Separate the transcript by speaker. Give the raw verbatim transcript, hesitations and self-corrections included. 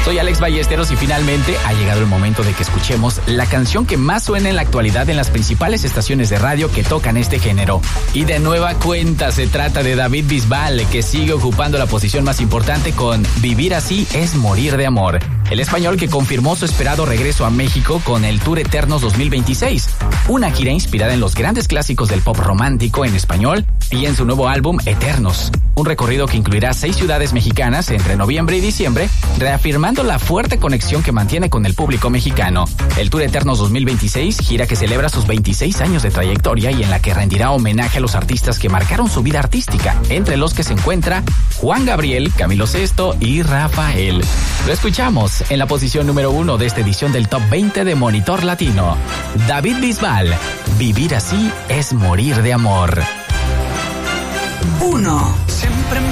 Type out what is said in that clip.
Speaker 1: Soy Alex Ballesteros y finalmente ha llegado el momento de que escuchemos la canción que más suena en la actualidad en las principales estaciones de radio que tocan este género. Y de nueva cuenta se trata de David Bisbal, que sigue ocupando la posición más importante con Vivir así es morir de amor. El español que confirmó su esperado regreso a México con el Tour Eternos dos mil veintiséis, una gira inspirada en los grandes clásicos del pop romántico en español y en su nuevo álbum Eternos. Un recorrido que incluirá seis ciudades mexicanas entre noviembre y diciembre, reafirmando la fuerte conexión que mantiene con el público mexicano. El Tour Eternos dos mil veintiséis, gira que celebra sus veintiséis años de trayectoria y en la que rendirá homenaje a los artistas que marcaron su vida artística, entre los que se encuentra Juan Gabriel, Camilo Sesto y Rafael. Lo escuchamos en la posición número uno de esta edición del Top veinte de Monitor Latino. David Bisbal, Vivir así es morir de amor.
Speaker 2: Uno. Siempre